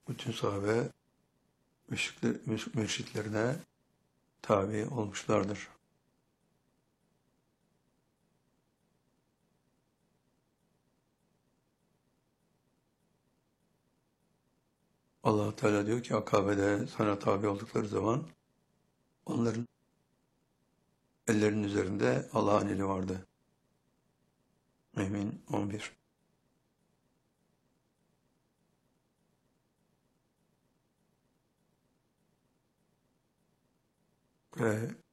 bütün sahabe mürşitlerine tabi olmuşlardır. Allah Teala diyor ki Akabe'de sana tabi oldukları zaman onların ellerinin üzerinde Allah'ın eli vardı. Mümin 11. Ve